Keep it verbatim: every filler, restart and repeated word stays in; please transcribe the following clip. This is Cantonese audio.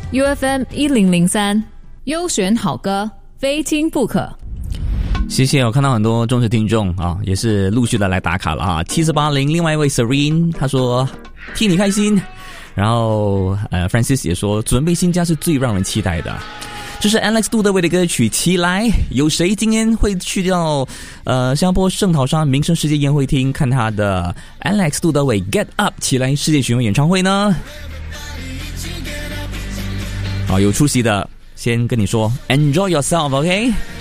U F M 一零零三，优选好歌，非听不可。 谢谢，我看到很多忠实听众啊，也是陆续的来打卡了啊。七四八零，另外一位 Serene 他说替你开心，然后呃 Francis 也说准备新家是最让人期待的。这是 Alex 杜德伟的歌曲《起来》，有谁今天会去到呃新加坡圣淘沙民生世界宴会厅看他的 Alex 杜德伟 Get Up 起来世界巡回演唱会呢？好，有出席的先跟你说 Enjoy yourself， OK？